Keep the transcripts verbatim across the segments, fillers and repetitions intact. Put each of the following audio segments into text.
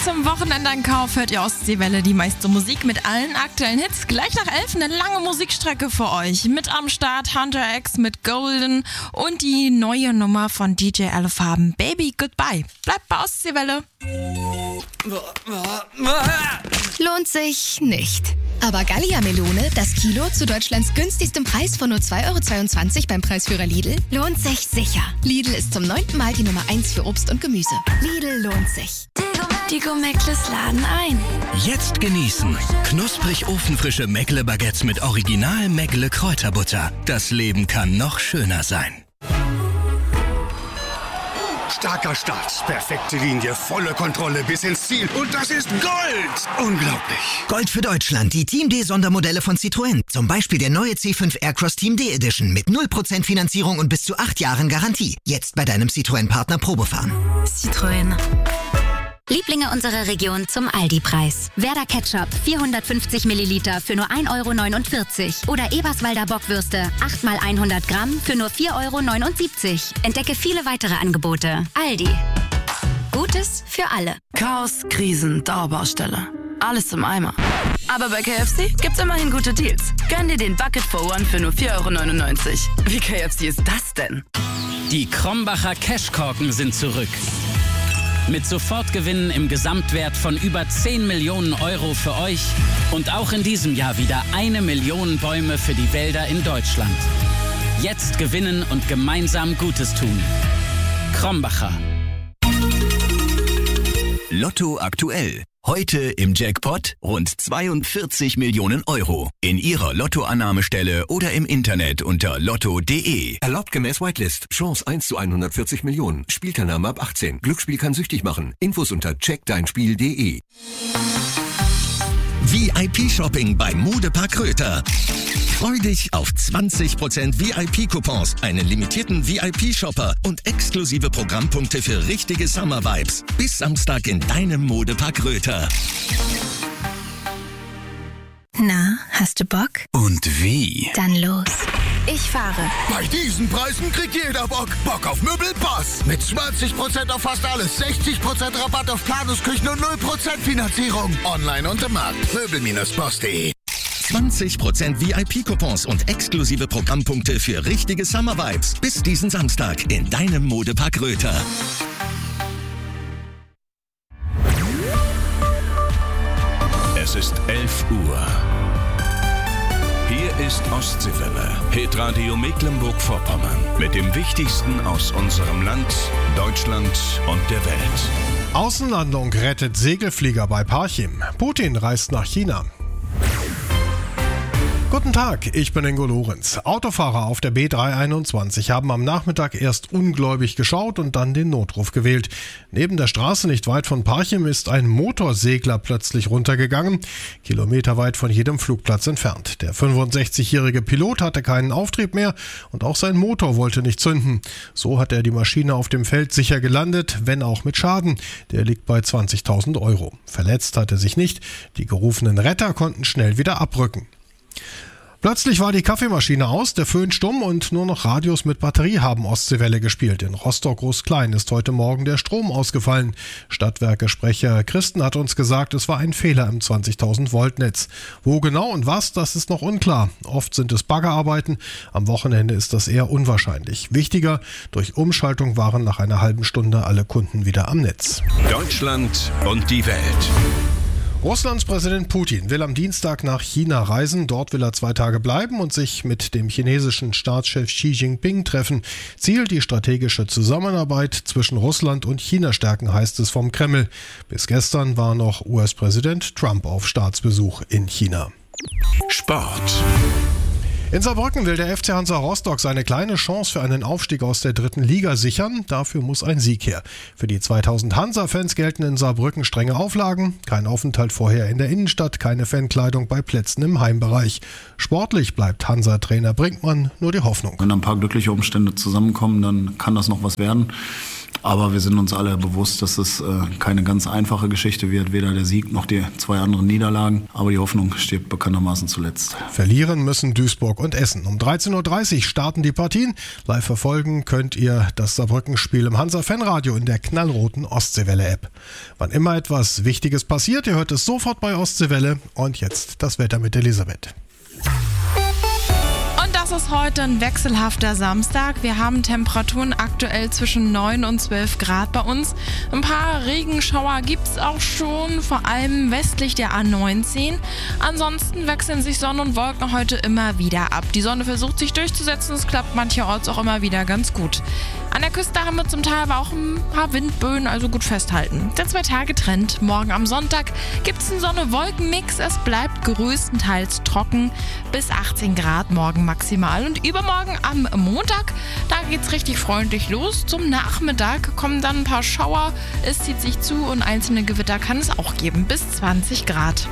zum Wochenendeinkauf hört ihr Ostseewelle, die meiste Musik mit allen aktuellen Hits. Gleich nach elf eine lange Musikstrecke für euch. Mit am Start Hunter X mit Golden und die neue Nummer von D J Elefarben, Baby Goodbye. Bleibt bei Ostseewelle. Lohnt sich nicht. Aber Gallia-Melone, das Kilo zu Deutschlands günstigstem Preis von nur zwei Euro zweiundzwanzig beim Preisführer Lidl, lohnt sich sicher. Lidl ist zum neunten Mal die Nummer eins für Obst und Gemüse. Lidl lohnt sich. Die Gomeckles laden ein. Jetzt genießen. Knusprig ofenfrische Meckle-Baguettes mit Original Meckle Kräuterbutter. Das Leben kann noch schöner sein. Starker Start, perfekte Linie, volle Kontrolle bis ins Ziel. Und das ist Gold! Unglaublich. Gold für Deutschland, die Team D Sondermodelle von Citroën. Zum Beispiel der neue C fünf Aircross Team D Edition mit null Prozent Finanzierung und bis zu acht Jahren Garantie. Jetzt bei deinem Citroën-Partner Probefahren. Citroën. Lieblinge unserer Region zum Aldi-Preis. Werder Ketchup vierhundertfünfzig Milliliter für nur ein Euro neunundvierzig. Oder Eberswalder Bockwürste acht mal hundert Gramm für nur vier Euro neunundsiebzig. Entdecke viele weitere Angebote. Aldi. Gutes für alle. Chaos, Krisen, Dauerbaustelle. Alles im Eimer. Aber bei K F C gibt's immerhin gute Deals. Gönn dir den Bucket for One für nur vier Euro neunundneunzig. Wie K F C ist das denn? Die Krombacher Cashkorken sind zurück. Mit Sofortgewinnen im Gesamtwert von über zehn Millionen Euro für euch und auch in diesem Jahr wieder eine Million Bäume für die Wälder in Deutschland. Jetzt gewinnen und gemeinsam Gutes tun. Krombacher. Lotto aktuell. Heute im Jackpot rund zweiundvierzig Millionen Euro. In Ihrer Lottoannahmestelle oder im Internet unter lotto punkt de. Erlaubt gemäß Whitelist. Chance eins zu hundertvierzig Millionen. Spielteilnahme ab achtzehn. Glücksspiel kann süchtig machen. Infos unter check dein spiel punkt de. V I P-Shopping bei Modepark Röther. Freu dich auf zwanzig Prozent V I P-Coupons, einen limitierten V I P-Shopper und exklusive Programmpunkte für richtige Summer-Vibes. Bis Samstag in deinem Modepark Röther. Na, hast du Bock? Und wie? Dann los. Ich fahre. Bei diesen Preisen kriegt jeder Bock. Bock auf Möbelpass. Mit zwanzig Prozent auf fast alles, sechzig Prozent Rabatt auf Planungsküchen und null Prozent Finanzierung. Online und im Markt. Möbel Pass punkt de. zwanzig Prozent V I P-Coupons und exklusive Programmpunkte für richtige Summer-Vibes. Bis diesen Samstag in deinem Modepark Röther. Es ist elf Uhr. Hier ist Ostseewelle, Hitradio Mecklenburg-Vorpommern. Mit dem Wichtigsten aus unserem Land, Deutschland und der Welt. Außenlandung rettet Segelflieger bei Parchim. Putin reist nach China. Guten Tag, ich bin Ingo Lorenz. Autofahrer auf der B dreihunderteinundzwanzig haben am Nachmittag erst ungläubig geschaut und dann den Notruf gewählt. Neben der Straße nicht weit von Parchim ist ein Motorsegler plötzlich runtergegangen, kilometerweit von jedem Flugplatz entfernt. Der fünfundsechzigjährige Pilot hatte keinen Auftrieb mehr und auch sein Motor wollte nicht zünden. So hat er die Maschine auf dem Feld sicher gelandet, wenn auch mit Schaden. Der liegt bei zwanzigtausend Euro. Verletzt hat er sich nicht. Die gerufenen Retter konnten schnell wieder abrücken. Plötzlich war die Kaffeemaschine aus, der Föhn stumm und nur noch Radios mit Batterie haben Ostseewelle gespielt. In Rostock-Groß-Klein ist heute Morgen der Strom ausgefallen. Stadtwerke-Sprecher Christen hat uns gesagt, es war ein Fehler im zwanzigtausend Volt Netz. Wo genau und was, das ist noch unklar. Oft sind es Baggerarbeiten, am Wochenende ist das eher unwahrscheinlich. Wichtiger, durch Umschaltung waren nach einer halben Stunde alle Kunden wieder am Netz. Deutschland und die Welt. Russlands Präsident Putin will am Dienstag nach China reisen. Dort will er zwei Tage bleiben und sich mit dem chinesischen Staatschef Xi Jinping treffen. Ziel die strategische Zusammenarbeit zwischen Russland und China stärken, heißt es vom Kreml. Bis gestern war noch U S-Präsident Trump auf Staatsbesuch in China. Sport. In Saarbrücken will der F C Hansa Rostock seine kleine Chance für einen Aufstieg aus der dritten Liga sichern. Dafür muss ein Sieg her. Für die zweitausend Hansa-Fans gelten in Saarbrücken strenge Auflagen. Kein Aufenthalt vorher in der Innenstadt, keine Fankleidung bei Plätzen im Heimbereich. Sportlich bleibt Hansa-Trainer Brinkmann nur die Hoffnung. Wenn ein paar glückliche Umstände zusammenkommen, dann kann das noch was werden. Aber wir sind uns alle bewusst, dass es äh, keine ganz einfache Geschichte wird, weder der Sieg noch die zwei anderen Niederlagen. Aber die Hoffnung stirbt bekanntermaßen zuletzt. Verlieren müssen Duisburg und Essen. Um dreizehn Uhr dreißig starten die Partien. Live verfolgen könnt ihr das Saarbrücken-Spiel im Hansa-Fanradio in der knallroten Ostseewelle-App. Wann immer etwas Wichtiges passiert, ihr hört es sofort bei Ostseewelle. Und jetzt das Wetter mit Elisabeth. Das ist heute ein wechselhafter Samstag. Wir haben Temperaturen aktuell zwischen neun und zwölf Grad bei uns. Ein paar Regenschauer gibt es auch schon, vor allem westlich der A neunzehn. Ansonsten wechseln sich Sonne und Wolken heute immer wieder ab. Die Sonne versucht sich durchzusetzen, es klappt mancherorts auch immer wieder ganz gut. An der Küste haben wir zum Teil aber auch ein paar Windböen, also gut festhalten. Der Zwei-Tage-Trend. Morgen am Sonntag gibt es einen Sonne-Wolken-Mix. Es bleibt größtenteils trocken bis achtzehn Grad morgen maximal. Und übermorgen am Montag, da geht's richtig freundlich los. Zum Nachmittag kommen dann ein paar Schauer. Es zieht sich zu und einzelne Gewitter kann es auch geben. Bis zwanzig Grad.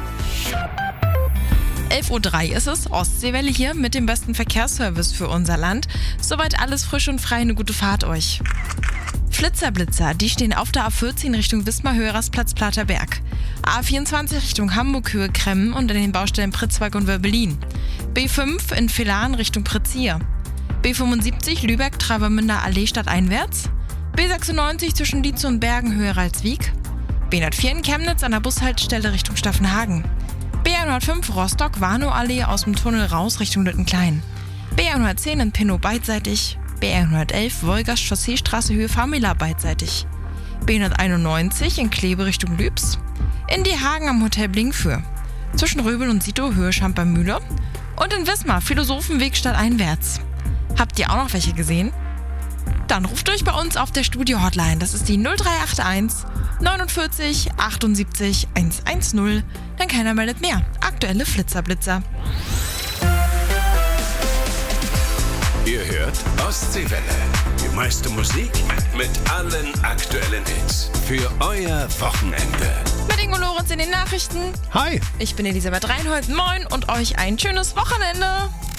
elf Uhr drei ist es, Ostseewelle hier mit dem besten Verkehrsservice für unser Land. Soweit alles frisch und frei, eine gute Fahrt euch. Flitzerblitzer, die stehen auf der A vierzehn Richtung Wismar-Höhersplatz Platterberg. A vierundzwanzig Richtung Hamburg-Höhe Kremmen und in den Baustellen Pritzwalk und Wörbelin. B fünf in Villaren Richtung Pritzia. B fünfundsiebzig Lübeck-Travemünder Allee stadteinwärts. B sechsundneunzig zwischen Dietz und Bergen Höhe Ralswiek. B hundertvier in Chemnitz an der Bushaltestelle Richtung Staffenhagen. B hundertfünf Rostock-Warnow-Allee aus dem Tunnel raus Richtung Lüttenklein. B hundertzehn in Pinnow beidseitig. B hundertelf Wolgast Chausseestraße Höhe Famila beidseitig. B hunderteinundneunzig in Kleve Richtung Lübs. In die Hagen am Hotel Blinkfür. Zwischen Röbel und Sito Höhe Schampermühle. Und in Wismar Philosophenweg stadteinwärts. Habt ihr auch noch welche gesehen? Dann ruft durch bei uns auf der Studio-Hotline. Das ist die null drei acht eins neunundvierzig achtundsiebzig hundertzehn. Denn keiner meldet mehr. Aktuelle Flitzerblitzer. Ihr hört Ostseewelle. Die meiste Musik mit allen aktuellen Hits. Für euer Wochenende. Mit Ingo Lorenz in den Nachrichten. Hi. Ich bin Elisabeth Reinhold. Moin und euch ein schönes Wochenende.